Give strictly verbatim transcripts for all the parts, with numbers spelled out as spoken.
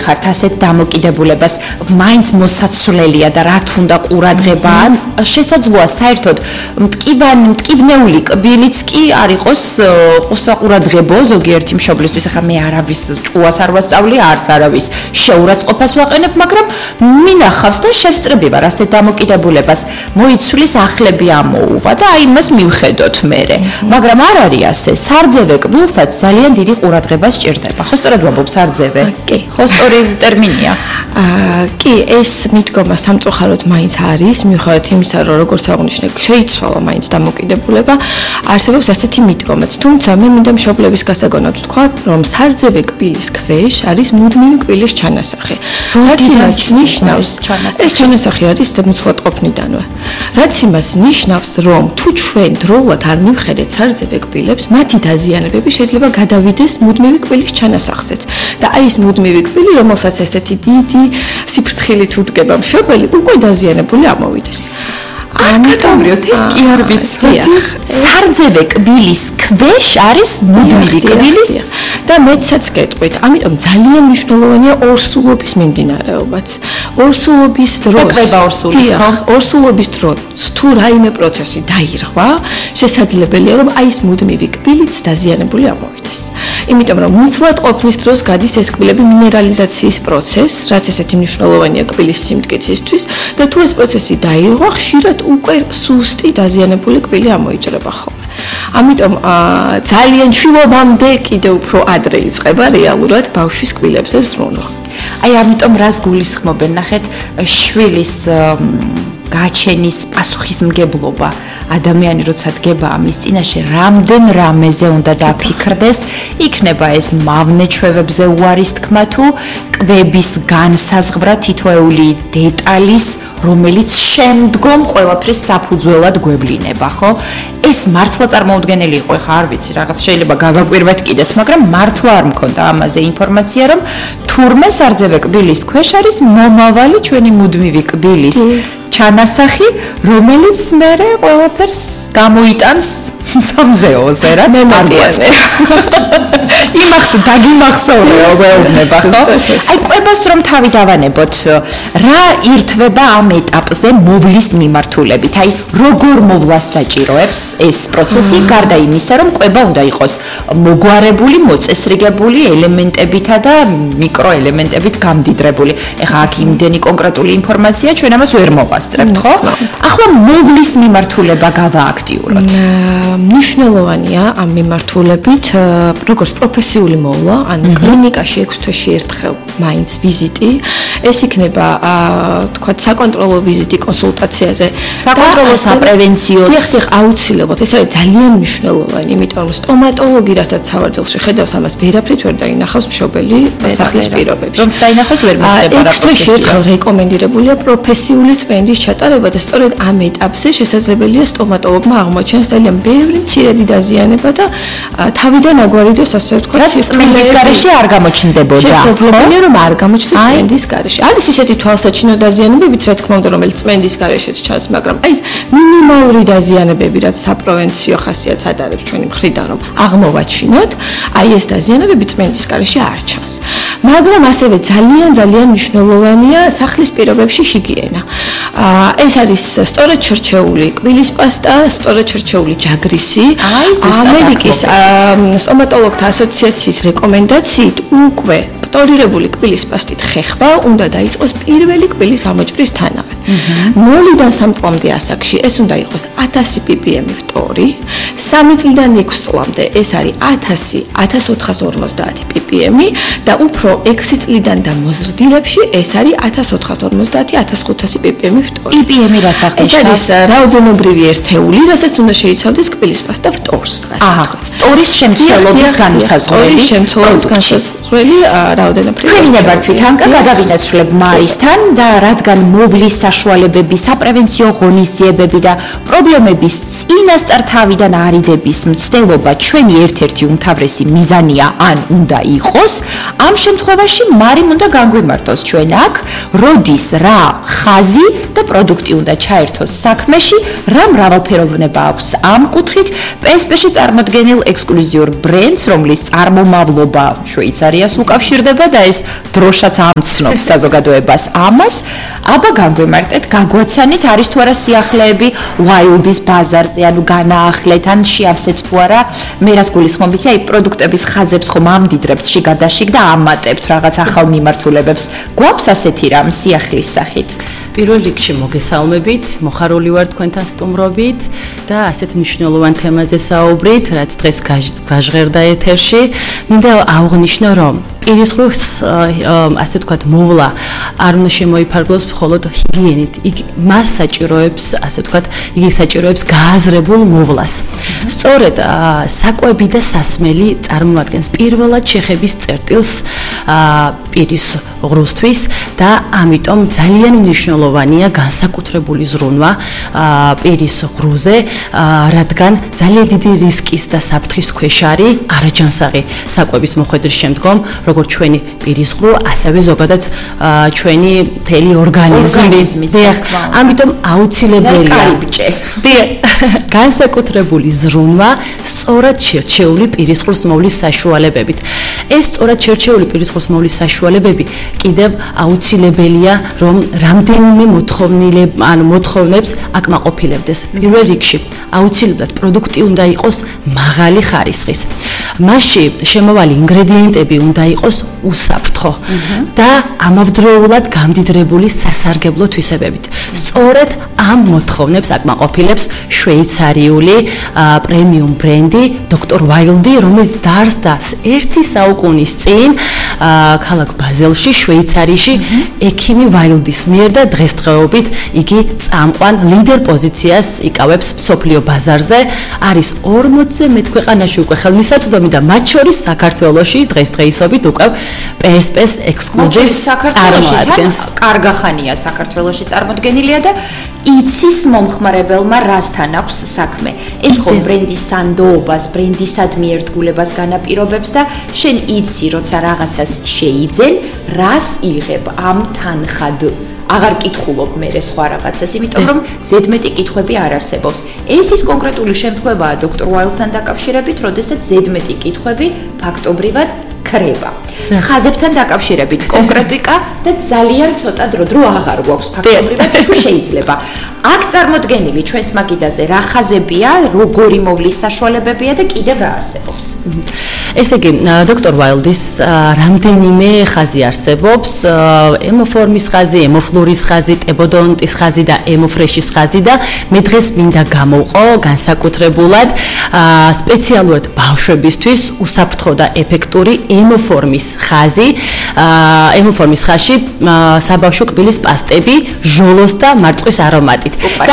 ხართ ასეთ დამოკიდებულებას, მაინც მოსაცვლელია და რა თუნდა ყურადღება, ან შესაძლოა საერთოდ მტკივან მტკივნეული კბილიც კი არ იყოს ყურადღებო ზოგიერთი მშობლისთვის, ახლა მე არავის ჭუას არ ვასწავლი, არც არავის შეურაცხყოფას ვაყენებ, მაგრამ მინახავს და შევსწრები ვარ ასეთ დამოკიდებულებას. მოიცვლის ახლები ამოუვა და აი იმას მივხედოთ მერე. მაგრამ არ არის ასე. სარძევე კბილსაც ძალიან დიდი ყურადღება სჭირდება. ხო სწორად ვამბობ სარძევე? კი. ხო სწორი ტერმინია. აა კი, ეს მიდგომა სამწუხაროდ მაინც არის, მიუხედავად იმისა, რომ როგორც აღნიშნე, შეიცვალა მაინც დამოკიდებულება, არსებობს ასეთი მიდგომაც. თუმცა მე მინდა მშობლების გასაგონად ვთქვა, რომ სარძევე კბილის ქვეშ არის მუდმივი კბილის ჩანასახი. რაც იმას ნიშნავს, ეს ჩანასახი არის მუცლადყოფნიდანვე. რაც იმას ნიშნავს, რომ თუ ჩვენ დროულად არ მივხედეთ სარძევე კბილებს, მათი დაზიანებები შეიძლება გადავიდეს მუდმივი კბილის ჩანასახზეც. და აი ეს მუდმივი კბილი, რომელსაც ესეთი დიდი სიფრთხილით უდგება მშობელი, უკვე დაზიანებული ამოვიდეს. ამიტომ ეს კი არ ვიცოდი. სარძევე კბილის ქვეშ არის მუდმივი კბილის და მეცაც გეტყვით. ამიტომ ძალიან მნიშვნელოვანია ორსულობის მიმდინარეობაც. ორსულობის დროს ეკბება ორსულის, ხო? ორსულობის დროს თუ რაიმე პროცესი დაირღვა, შესაძლებელია რომ აი ეს მუდმივი კბილიც დაზიანებული ამოვიდეს. იმიტომ რომ მუცლადყოფნის დროს გადის ეს კბილები მინერალიზაციის პროცესს, რაც ესეთი მნიშვნელოვანია კბილის სიმტკიცისთვის და თუ ეს პროცესი დაირღვა, ხშირად უკვე სუსტი დაზიანებული კბილი ამოიჭრება ხოლმე. ამიტომ ძალიან შვილობამდე კიდევ უფრო ადრე იწყება რეალურად ბავშვის კბილებზე ზრუნვა. აი ამიტომ რას გულისხმობენ, ნახეთ, შვილის გაჩენის პასუხისმგებლობა. ადამიანი როცა დგება ამის წინაშე, რამდენ რამეზე უნდა დაფიქრდეს, იქნება ეს მავნე ჩვევებზე უარის თქმა თუ კვების განსაზღვრა თითოეული დეტალის, რომელიც შემდგომ ყველაფრის საფუძველად გვევლინება, ხო? ეს მართლა წარმოუდგენელი იყო, ხა არ ვიცი, რაღაც შეიძლება გაგაკვირვეთ კიდეც, მაგრამ მართლა არ მქონდა ამაზე ინფორმაცია, რომ თურმე სარძევე კბილის ქვეშ არის მომავალი ჩვენი მუდმივი კბილის ჩანასახი, რომელიც მერე ყველაფერს გამოიტანს სამზეოზე, რაც მემატიანებს. იმახს დაგიმახსოვრეო ვეუბნება, ხო? აი კვებას რომ თავი დავანებოთ, რა ირთვება ამ ეტაპზე მოვლის მიმართულებით? აი როგორ მოვლას საჭიროებს ეს პროცესი, გარდა იმისა, რომ კვება უნდა იყოს მოგვარებული, მოწესრიგებული ელემენტებითა და მიკროელემენტებით გამდიდრებული. ეხლა აქ იმდენი კონკრეტული ინფორმაცია ჩვენ ამას ვერ მოვასწრებთ, ხო? ახლა მოვლის მიმართულება გავააქტიუროთ. მნიშვნელოვანია ამ მიმართულებით, როგორც პროფესიული მოვლა, ანუ კლინიკაში ექვს თვეში ერთხელ მაინც ვიზიტი, ეს იქნება, თქვა, საკონტროლო ვიზიტი კონსულტაციაზე. საკონტროლო საპრევენციო. დიახ, აუცილებლად, ეს არის ძალიან მნიშვნელოვანი, იმიტომ რომ სტომატოლოგი, რასაც სავარძელში ხედავს, ამას ვერაფრით ვერ დაინახავს მშობელი სახლის პირობებში. რომ დაინახოს ვერ მოხდება რა ექვს თვეში ერთხელ რეკომენდირებულია პროფესიული წმენდის ჩატარება და სწორედ ამ ეტაპზე შესაძლებელია სტომატოლოგმა აღმოჩენს ძალიან ბევრი მცირედი დაზიანება და თავიდან აგვარიდოს, ასე ვთქვათ, წმენდის გარეშე არ გამოჩნდებოდა. შესაძლებელია რომ არ გამოჩნდეს წმენდის გარეშე. არის ისეთი თვალსაჩინო დაზიანებებიც, რა თქმა უნდა, რომელიც წმენდის გარეშეც ჩანს, მაგრამ აი ეს მინიმალური დაზიანებები, რაც საპროვენციო ხასიათს ადარებს ჩვენი მხრიდან, რომ აღმოვაჩინოთ, აი ეს დაზიანებები წმენდის გარეშე არ ჩანს. მაგრამ ასევე ძალიან ძალიან მნიშვნელოვანია სახლის პირობებში ჰიგიენა. ეს არის სწორედ შერჩეული კბილის პასტა, სწორედ შერჩეული ჯაგრისი. ამერიკის სტომატოლოგთა ასოციაციის რეკომენდაციით უკვე პტორირებული კბილის პასტით ხეხვა უნდა დაიწყოს პირველი კბილის ამოჭრის თანავე. ნოლიდან სამ წლამდე ასაკში ეს უნდა იყოს ათასი პიპიემი ფტორი, სამი წლიდან ექვს წლამდე ეს არის ათასი ათას ოთხას ორმოცდაათი პიპიემი და უფრო ექვსი წლიდან და მოზრდილებში ეს არის ათას ოთხას ორმოცდაათი ათას ხუთასი პიპიემი ფტორი. პიპიემი რას ახდენს? ეს არის რაოდენობრივი ერთეული, რასაც უნდა შეიცავდეს კბილის პასტა ფტორს, ასე ვთქვათ. ფტორის შემცველობის განსაზღვრელი. ფტორის შემცველობის განსაზღვრელი რაოდენობრივი. ჩვენი ნებართვით ანკა გადავინაცვლებ მარისთან და რადგან მოვლის საშუალებები, საპრევენციო ღონისძიებები და პრობლემების წინ წინასწარ თავიდან არიდების მცდელობა ჩვენი ერთ-ერთი უმთავრესი მიზანია ან უნდა იყოს, ამ შემთხვევაში მარიმ უნდა განგვიმართოს ჩვენ აქ, როდის რა ხაზი და პროდუქტი უნდა ჩაერთოს საქმეში, რა მრავალფეროვნება აქვს ამ კუთხით, პი ეს პი-ში წარმოდგენილ ექსკლუზიურ ბრენდს, რომლის წარმომავლობა შვეიცარიას უკავშირდება და ეს დროშაც ამცნობს საზოგადოებას ამას, აბა განგვიმარტეთ, გაგვაცანით, არის თუ არა სიახლეები Wild-ის ბაზარზე, ანუ განაახლეთ, ან შეავსეთ თუ არა, მე რას გულისხმობთ, აი პროდუქტების ხაზებს ხომ ამდიდრებთ შიგადაშიგ და ამატებთ რაღაც ახალ მიმართულებებს. გვაქვს ასეთი რამ სიახლის სახით? პირველ რიგში მოგესალმებით, მოხარული ვარ თქვენთან სტუმრობით და ასეთ მნიშვნელოვან თემაზე საუბრით, რაც დღეს გაჟღერდა ეთერში. მინდა აღვნიშნო, რომ პირისხრულს ასე ვთქვათ, მოვლა არ უნდა შემოიფარგლოს მხოლოდ ჰიგიენით. იგი მას საჭიროებს, ასე ვთქვათ, იგი საჭიროებს გააზრებულ მოვლას. სწორედ საკვები და სასმელი წარმოადგენს პირველად შეხების წერტილს პირის ღრუსთვის და ამიტომ ძალიან მნიშვნელოვანია განსაკუთრებული ზრუნვა პირის ღრუზე, რადგან ძალიან დიდი რისკის და საფრთხის ქვეშ არის არაჯანსაღი საკვების მოხვედრის შემდგომ, როგორც ჩვენი პირის ღრუ, ასევე ზოგადად ჩვენი მთელი ორგანიზმი. ამიტომ აუცილებელია განსაკუთრებული ზრუნვა სწორად შერჩეული პირის ღრუს მოვლის საშუალებებით. ეს სწორად შერჩეული პირის ღრუს მოვლის საშუალებები კიდევ აუცილებელია, რომ რამდენიმე მოთხოვნილებ, ანუ მოთხოვნებს აკმაყოფილებდეს. პირველ რიგში აუცილებლად პროდუქტი უნდა იყოს მაღალი ხარისხის. მასში შემოვალი ინგრედიენტები უნდა იყოს უსაფრთხო და ამავდროულად გამდიდრებული სასარგებლო თვისებებით. სწორედ ამ მოთხოვნებს აკმაყოფილებს შვეიცარიული პრემიუმ ბრენდი დოქტორ Wild-ი, რომელიც დაარსდა ერთი საუკუნის წინ ქალაქ ბაზელში, შვეიცარიაში, ექიმი Wild-ის მიერ და დღესდღეობით იგი წამყვან ლიდერ პოზიციას იკავებს მსოფლიო ბაზარზე. არის ორმოცზე მეტ ქვეყანაში უკვე ხელმისაწვდომი და მათ შორის საქართველოში დღესდღეობით უკვე პი ეს პი-ს ექსკლუზივს წარმოადგენს. კარგახანია საქართველოში წარმოდგენილია და იცის მომხმარებელმა რასთან აქვს საქმე. ეს ხო ბრენდის სანდოობას, ბრენდისადმი ერთგულებას განაპირობებს და შენ იცი, როცა რაღაცას შეიძენ, რას იღებ ამ თანხად. აღარ კითხულობ მე სხვა რაღაცას, იმიტომ რომ ზედმეტი კითხვები არ არსებობს. ეს ის კონკრეტული შემთხვევაა დოქტორ Wild-თან დაკავშირებით, როდესაც ზედმეტი კითხვები ფაქტობრივად ქრება. ხაზებთან დაკავშირებით კონკრეტიკა და ძალიან ცოტა დრო დრო აღარ გვაქვს ფაქტობრივად თუ შეიძლება. აქ წარმოდგენილი ჩვენს მაგიდაზე რა ხაზებია, როგორი მოვლის საშუალებებია და კიდევ რა არსებობს. ესე იგი, დოქტორ Wild-ის რამდენიმე ხაზი არსებობს, ემოფორმის ხაზი, ემოფლურის ხაზი, ტებოდონტის ხაზი და ემოფრეშის ხაზი და მე დღეს მინდა გამოვყო განსაკუთრებულად სპეციალურად ბავშვებისთვის უსაფრთხო და ეფექტური ემოფორმის ხაზი. ემოფორმის ხაზში საბავშვო კბილის პასტები, ჟოლოს და მარწყვის არომატით.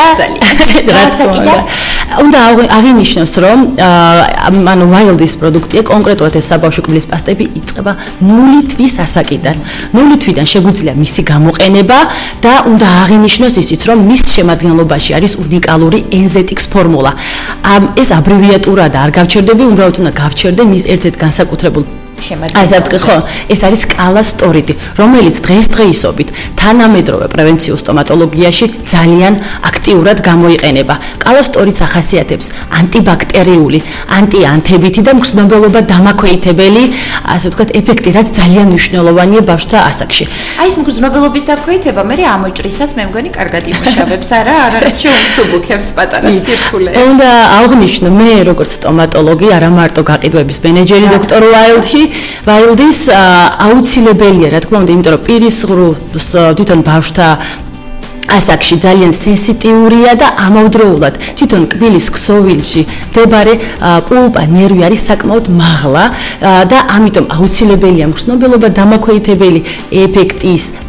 და უნდა აღინიშნოს, რომ ანუ Wild-ის პროდუქტია, კონკრეტულად ეს საბავშვო კბილის პასტები იწყება ნული თვის ასაკიდან. ნული თვიდან შეგვიძლია მისი გამოყენება და უნდა აღინიშნოს ისიც, რომ მის შემადგენლობაში არის უნიკალური ენზეტიქს ფორმულა. ეს აბრევიატურა და არ გავჩერდები, უბრალოდ უნდა გავჩერდე მის ერთ-ერთ განსაკუთრებულ ასე ვთქვი, ხო, ეს არის კალასტორიდი, რომელიც დღესდღეობით თანამედროვე პრევენციულ სტომატოლოგიაში ძალიან აქტიურად გამოიყენება. კალასტორიდს ახასიათებს ანტიბაქტერიული, ანტიანთებითი და მგრძნობელობა დამაქვეითებელი, ასე ვთქვათ, ეფექტი, რაც ძალიან მნიშვნელოვანია ბავშვთა ასაკში. აი ეს მგრძნობელობის დაქვეითება მე ამოჭრისას მე მგონი კარგად იმუშავებს, არა, არც შეუმსუბუქებს პატარა სირთულეებს. უნდა აღვნიშნო, მე როგორც სტომატოლოგი, არა მარტო გაყიდვების მენეჯერი დოქტორ Wild-ში, Wild-ის აუცილებელია, რა თქმა უნდა, იმიტომ რომ პირის ღრუს თვითონ ბავშვთა ასაკში ძალიან სენსიტიურია და ამავდროულად თვითონ კბილის ქსოვილში მდებარე პულპა ნერვი არის საკმაოდ მაღლა და ამიტომ აუცილებელია მგრძნობელობა დამაქვეითებელი ეფექტის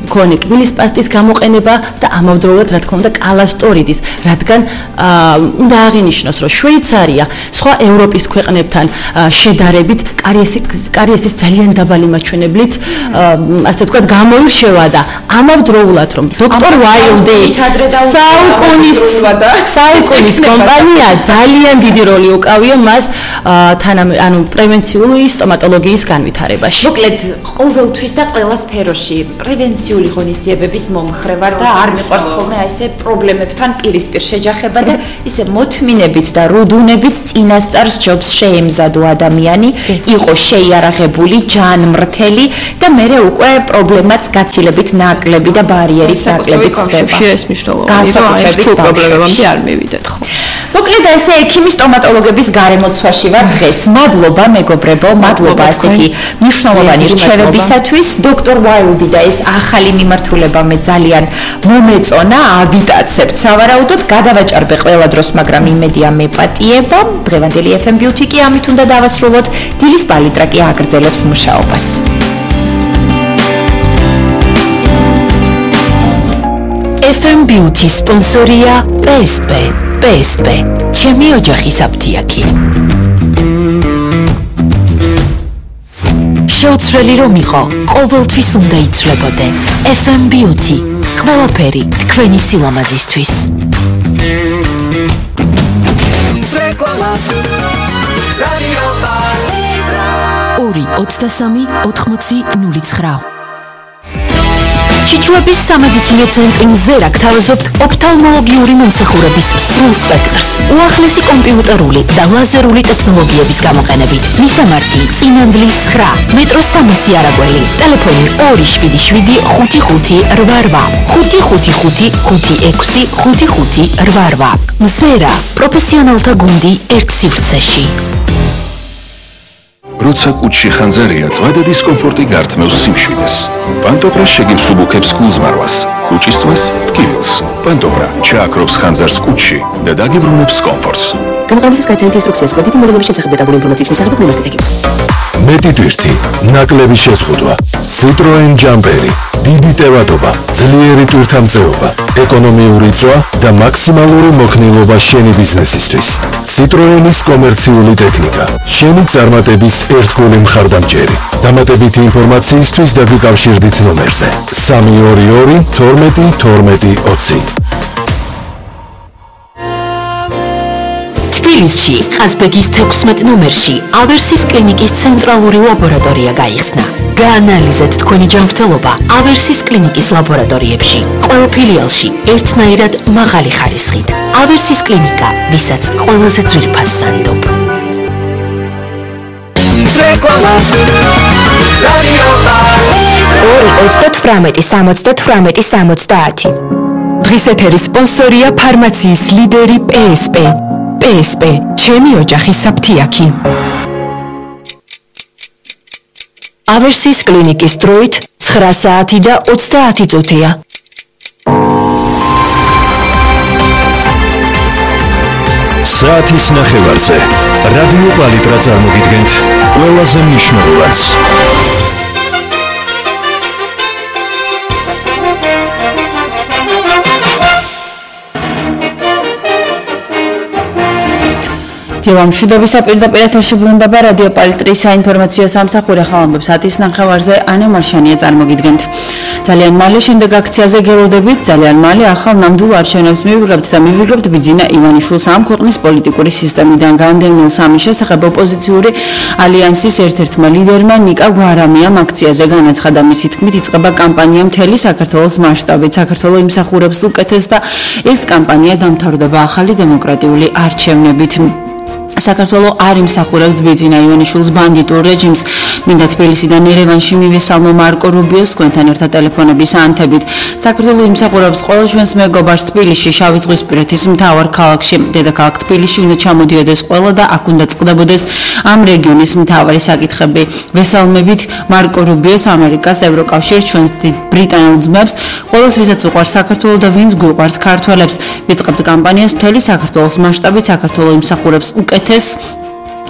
მქონე კბილის პასტის გამოყენება და ამავდროულად რა თქმა უნდა კალასტორიდის, რადგან უნდა აღინიშნოს, რომ შვეიცარია სხვა ევროპის ქვეყნებთან შედარებით კარიესის ძალიან დაბალი მაჩვენებლით, ასე ვთქვათ, გამოირჩევა და ამავდროულად რომ დოქტორ Wilde საუკუნის საუკუნის კომპანია ძალიან დიდი როლი უკავია მას ანუ პრევენციული სტომატოლოგიის განვითარებაში. მოკლედ, ყოველთვის და ყველა სფეროში პრევენციული ღონისძიებების მომხრე ვარ და არ მიყვარს ხოლმე აი ესე პრობლემებთან პირისპირ შეჯახება და ისე მოთმინებით და რუდუნებით წინასწარ ჯობს შეემზადო ადამიანი, იყო შეიარაღებული, ჯანმრთელი და მერე უკვე პრობლემაც გაცილებით ნაკლები და ბარიერის ნაკლები ხდება. ეს მნიშვნელოვანია, რომ ეს პრობლემებამდე არ მივიდეთ ხო. მოკლედ ესე ექიმი სტომატოლოგების გარემოცვაში ვარ დღეს. მადლობა მეგობრებო, მადლობა ასეთი მნიშვნელოვანი რჩევებისათვის. დოქტორ Wilde და ეს ახალი მიმართულება მე ძალიან მომეწონა, ავიტაცებთ სავარაუდოდ, გადავაჭარბე ყველა დროს, მაგრამ იმედია მეპატიება. დღევანდელი ეფ ემ Beauty კი ამით უნდა დავასრულოთ. დილის პალიტრა კი აგრძელებს მუშაობას. ეფ ემ Beauty სპონსორია პი ეს პი. პი ეს პი, ჩემი ოჯახის აფთიაქი. შეუცვლელი რომ იყო, ყოველთვის უნდა იცვლებოდე. ეფ ემ Beauty, ყველაფერი თქვენი სილამაზისთვის. ორი ოცდასამი ოთხმოცი ნული ცხრა. ჩიჩუების სამედიცინო ცენტრი მზერა გთავაზობთ ოფთალმოლოგიური მომსახურების სრულ სპექტრს, უახლესი კომპიუტერული და ლაზერული ტექნოლოგიების გამოყენებით. მისამართი: წინანდლის ცხრა, მეტროს სამასი არაგველი, ტელეფონი ორი შვიდი შვიდი ხუთი ხუთი რვა რვა, ხუთი ხუთი ხუთი ხუთი ექვსი ხუთი ხუთი რვა რვა. მზერა, პროფესიონალთა გუნდი ერთ სივრცეში. როცა კუჩში ხანძარია, წვადა დისკომფორტი გართმევს სიმშვიდეს. პანტოპრა შეგიმსუბუქებს გულზმარვას, კუჩისთვის ტკივილს. პანტოპრა ჩააქრობს ხანძარს კუჩში და დაგიბრუნებს კომფორტს. გამყარების გაიცანით ინსტრუქციას და დიდი მოლოდინების შესახებ დეტალური ინფორმაციის მისაღებად მიმართეთ ეკიპს. მეტი ტვირთი, ნაკლები შეზღუდვა. Citroen Jumperi, დიდი ტევადობა, ძლიერი ტვირთამწეობა, ეკონომიური წვა და მაქსიმალური მოქნილობა შენი ბიზნესისთვის. Citroenis კომერციული ტექნიკა, შენი წარმატების ერთგული მხარდამჭერი. დამატებითი ინფორმაციისთვის დაგვიკავშირდით ნომერზე სამი ორი ორი თორმეტი თორმეტი ოცი. თბილისში, ყაზბეგის თექვსმეტ ნომერში, ავერსის კლინიკის ცენტრალური ლაბორატორია გაიხსნა. გაანალიზეთ თქვენი ჯანმრთელობა ავერსის კლინიკის ლაბორატორიებში. ყველა ფილიალში ერთნაირად მაღალი ხარისხით. ავერსის კლინიკა, ვისაც ყველაზე ძვირფას სანდობ. ორი ოცდათვრამეტი სამოცდათვრამეტი სამოცდაათი. დღის ეთერის სპონსორია ფარმაციის ლიდერი პი ეს პი. პი ეს პი, ჩემი ოჯახის აფთიაქი. ავერსის კლინიკის დროით ცხრა საათი და ოცდაათი წუთია. საათის ნახევარზე რადიო პალიტრა წარმოგიდგენთ ყველაზე მნიშვნელოვანს. მშვიდობის საპირდაპირ ეთერში ბრუნდება რადიო პალიტრის საინფორმაციო სამსახური. ხალხებს ათის ნახევარზე ანა მარშანია წარმოგიდგენთ. ძალიან მალე შემდეგ აქციაზე გელოდებით, ძალიან მალე ახალ ნამდვილ არჩევნებს მივიღებთ და მივიღებთ ბიძინა ივანიშვილს ამ ქვეყნის პოლიტიკური სისტემიდან განდევნილ სამის შესახებ ოპოზიციური ალიანსის ერთ-ერთმა ლიდერმა ნიკა გვარამიამ აქციაზე განაცხადა. მისი თქმით იწყება კამპანია მთელი საქართველოს მასშტაბით. საქართველო იმსახურებს უკეთეს და ეს კამპანია დამთავრდება ახალი დემოკრატიული არჩევნებით. საქართველო არ იმსახურებს ბიძინა ივანიშვილის ბანდიტურ რეჟიმს. მინდა თბილისიდან ერევანში მივესალმო მარკო რუბიოს თქვენთან ერთად ტელეფონების ანთებით. საქართველო იმსახურებს ყველა ჩვენს მეგობარს თბილისში, შავი ზღვისპირეთის მთავარ ქალაქში. დედაქალაქ თბილისში უნდა ჩამოდიოდეს ყველა და აქ უნდა წყდებოდეს ამ რეგიონის მთავარი საკითხები. ვესალმებით მარკო რუბიოს, ამერიკას, ევროკავშირს, ჩვენს ბრიტანელ ძმებს, ყველას ვისაც უყვარს საქართველო და ვინც გვიყვარს ქართველებს. ვიწყებთ კამპანიას მთელი საქართველოს მასშტაბით. საქართველო იმსახურებს უკეთ ეს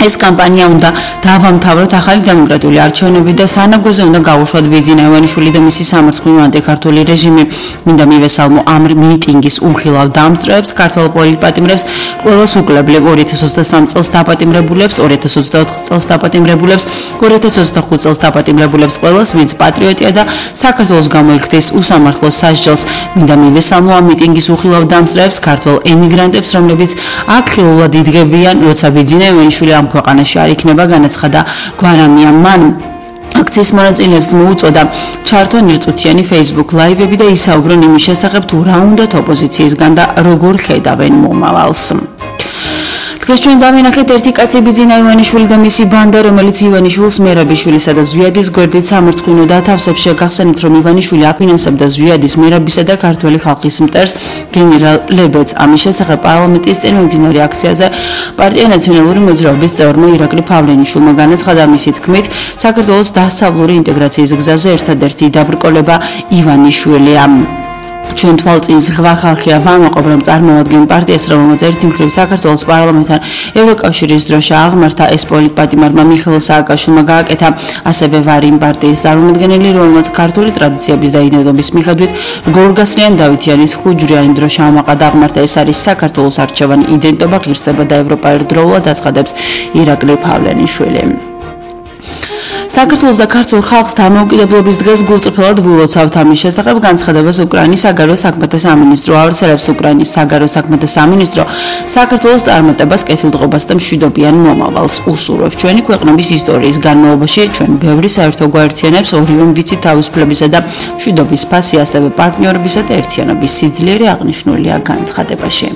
ეს კამპანია უნდა დავამთავროთ ახალი დემოკრატიული არჩევნები და სანაგვეზე უნდა გაუშვათ ბიძინა ივანიშვილი და მისი სამარცხვინო ანტიქართული რეჟიმი. მინდა მივესალმო ამ მიტინგის უხილავ დამსწრეებს, ქართველ პოლიტპატიმრებს, ყველას უკლებლებ ორი ათას ოცდასამი წელს დაპატიმრებულებს, ორი ათას ოცდაოთხ წელს დაპატიმრებულებს, ორი ათას ოცდახუთ წელს დაპატიმრებულებს ყველას, ვინც პატრიოტია და საქართველოს გამოიხდის უსამართლოს სასჯელს. მინდა მივესალმო ამ მიტინგის უხილავ დამსწრეებს, ქართველ ემიგრანტებს, რომლებიც აქ ხილულად იდგებიან, როცა ბიძინა ივანიშვილი ამ ქვეყანაში არ იქნება, განაცხადა გვარამია. მან აქციის მონაწილეებს მოუწოდა ჩართონ ერთწუთიანი Facebook ლაივები და ისაუბრონ იმის შესახებ, თუ რა უნდათ ოპოზიციისგან და როგორ ხედავენ მომავალს. დღეს ჩვენ დავინახეთ ერთი კაცი ბიძინა ივანიშვილი და მისი ბანდა, რომელიც ივანიშვილს, მერაბიშვილისა და ზვიადის გვერდით სამარცხვინო დაათავსებს. შეგახსენებთ, რომ ივანიშვილი აფინანსებდა ზვიადის, მერაბისა და ქართველი ხალხის მტერს გენერალ ლებედს. ამის შესახებ პარლამენტის წინ მიმდინარე აქციაზე პარტია ნაციონალური მოძრაობის წევრმა ირაკლი ფავლენიშვილმა განაცხადა, მისი თქმით, საქართველოს დასავლური ინტეგრაციის გზაზე ერთადერთი დაბრკოლება ივანიშვილია. ჩვენ თვალწინ ზღვა ხალხია ვამაყობ, რომ წარმოვადგენ პარტიას, რომელმაც ერთი მხრივ საქართველოს პარლამენტთან ევროკავშირის დროშა აღმართა, ეს პოლიტპატიმარმა მიხეილ სააკაშვილმა გააკეთა, ასევე ვარ იმ პარტიის წარმომადგენელი, რომელმაც ქართული ტრადიციების და იდენტობის მიხედვით გორგასლიან დავითიანის ხუჯრიანი დროშა ამაყა და აღმართა. ეს არის საქართველოს არჩევანი იდენტობა, ღირსება და ევროპა ერთდროულად აცხადებს ირაკლი ფავლენიშვილი. საქართველოს და ქართულ ხალხს დამოუკიდებლობის დღეს გულწრფელად ვილოცავთ. ამის შესახებ განცხადებას უკრაინის საგარეო საქმეთა სამინისტრო ავრცელებს. უკრაინის საგარეო საქმეთა სამინისტრო საქართველოს წარმატებას, კეთილდღობას და მშვიდობიან მომავალს უსურვებს. ჩვენი ქვეყნების ისტორიის განმავლობაში ჩვენ ბევრი საერთო გვაერთიანებს, ორივე ვიცით თავისუფლებისა და მშვიდობის ფასი, ასევე პარტნიორებისა და ერთიანობის სიძლიერე აღნიშნულია განცხადებაში.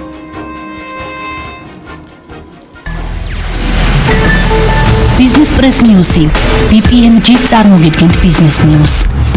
Business Press News-ი. ბი პი ემ ჯი წარმოგიდგენთ Business News.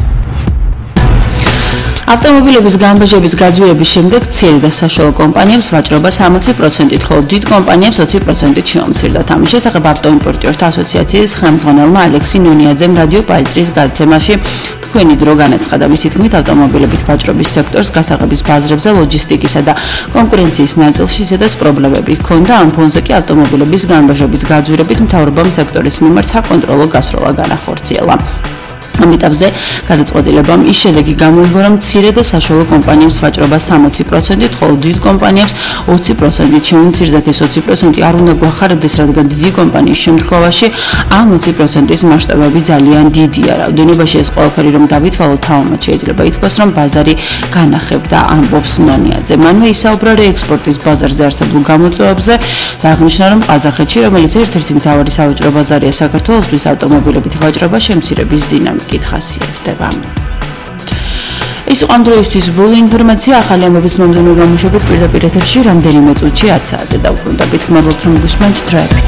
ავტომობილების გამბაჟების გაძვირების შემდეგ მცირე და საშუალო კომპანიებს ვაჭრობა სამოცი პროცენტით, ხოლო დიდ კომპანიებს ოცი პროცენტით შეუმცირდათ. ამის შესახებ ავტოიმპორტიორთა ასოციაციის ხელმძღვანელმა ალექსი ნონიაძემ რადიო პალიტრის გადაცემაში თქვენი დრო განაცხადა. მისი თქმით, ავტომობილებით ვაჭრობის სექტორს გასაღების ბაზრებზე, ლოჯისტიკისა და კონკურენციის ნაწილში ისედაც პრობლემები ჰქონდა. ამ ფონზე კი ავტომობილების გამბაჟების გაძვირებით მთავრობამ სექტორის მიმართ საკონტროლო გასროლა განახორციელა. ამ ეტაპზე გადაწყვეტილებამ ის შედეგი გამოიღო, რომ მცირე და საშუალო კომპანიებს ვაჭრობა სამოცი პროცენტით, ხოლო დიდ კომპანიებს ოცი პროცენტით შეუმცირდათ. ეს ოცი პროცენტი არ უნდა გვახარებდეს, რადგან დიდი კომპანიის შემთხვევაში ამ ოცი პროცენტის მასშტაბები ძალიან დიდია. რაოდენობაში ეს ყველაფერი რომ დავითვალოთ, თავმოთ შეიძლება ითქვას, რომ ბაზარი განახებდა, ამბობს ნონიაძე. მანვე ისაუბრა რეექსპორტის ბაზარზე არსებულ გამოწვევებზე და აღნიშნა, რომ ყაზახეთში, რომელიც ერთ-ერთი მთავარი სავაჭრო ბაზარია საქართველოსთვის, ავტომობილებით ვაჭრობა შემცირების დინამიკა ხასიათდება. ის იყო ამ დროისთვის ბოლო ინფორმაცია. ახალი ამბების მომდევნო გამოშვებით პირდაპირ ეთერში რამდენიმე წუთში ათ საათზე დავუკვირდებით. მადლობთ რომ გусმენთ დროებით.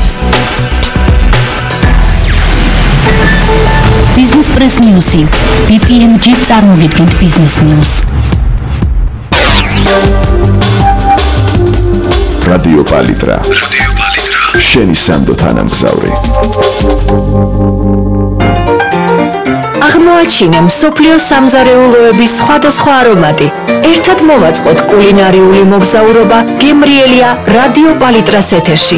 Business Press News-ი. ბი პი ემ ჯი წარმოგიდგენთ Business News. რადიო პალიტრა. რადიო პალიტრა. შენი სანდო თანამგზავრი. აღმოაჩინე მსოფლიოს სამზარეულოების სხვადასხვა არომატი. ერთად მოვაწყოთ კულინარიული მოგზაურობა გემრიელია რადიო პალიტრას ეთერში.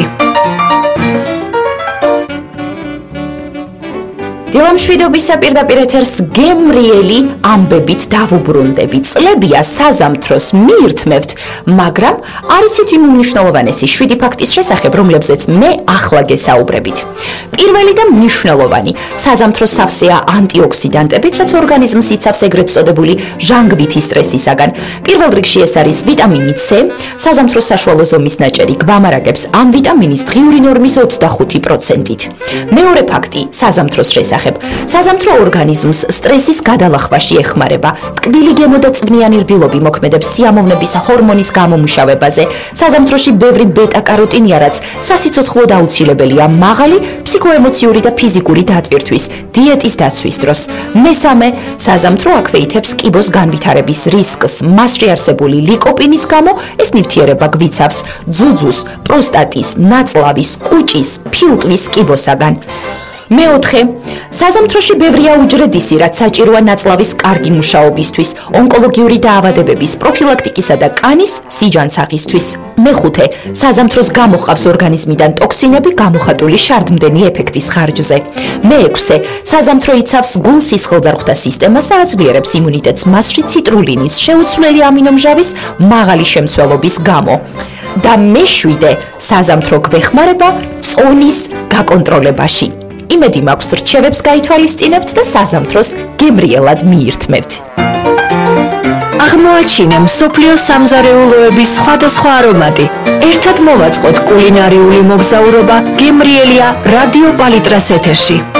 დილამშვიდობისა პირდაპირ ეთერს გემრიელი ამბებით დავუბრუნდები. წლებია საზამთროს მიირთმევთ, მაგრამ არ იცით იმ უმნიშვნელოვანესი შვიდი ფაქტის შესახებ, რომლებზეც მე ახლა გესაუბრებით. პირველი და მნიშვნელოვანი, საზამთროს სავსეა ანტიოქსიდანტებით, რაც ორგანიზმს იცავს ეგრეთ წოდებული ჟანგვითი სტრესისაგან. პირველ რიგში ეს არის ვიტამინი C, საზამთროს საშუალო ზომის ნაჭერი გვამარაგებს ამ ვიტამინის დღიური ნორმის ოცდახუთი პროცენტით. მეორე ფაქტი, საზამთროს შესახებ. საზამთრო ორგანიზმს სტრესის გადალახვაში ეხმარება. ტკბილი გემო და წვნიანი რბილობი მოქმედებს სიამოვნების ჰორმონის გამომუშავებაზე. საზამთროში ბევრი ბეტა-კაროტინია, რაც სასიცოცხლოდ აუცილებელია მაღალი ფსიქოემოციური და ფიზიკური დატვირთვის, დიეტის დაცვის დროს. მესამე, საზამთრო აქვეითებს კიბოს განვითარების რისკს. მასში არსებული ლიკოპინის გამო ეს ნივთიერება გვიცავს ძუძუს, პროსტატის, ნაწლავის, კუჭის, ფილტვის კიბოსაგან. მეოთხე, საზამთროში ბევრია უჯრედისი, რაც საჭიროა ნაწლავის კარგი მუშაობისთვის, ონკოლოგიური დაავადებების პროფილაქტიკისა და კანის სიჯანსაღისთვის. მეხუთე, საზამთროს გამოჰყავს ორგანიზმიდან ტოქსინები გამოხატული შარდმდენი ეფექტის ხარჯზე. მეექვსე, საზამთრო იცავს გულ-სისხლძარღვთა სისტემას და აძლიერებს იმუნიტეტს მასში ციტრულინის, შეუცვლელი ამინომჟავის მაღალი შემცველობის გამო. და მეშვიდე, საზამთრო გვეხმარება წონის გაკონტროლებაში. იმედი მაქვს რჩევებს გაითვალისწინებთ და საზამთროს გემრიელად მიირთმევთ. აღმოაჩინე მსოფლიო სამზარეულოების სხვადასხვა არომატი. ერთად მოვაწყოთ კულინარიული მოგზაურობა გემრიელია რადიო პალიტრას ეთერში.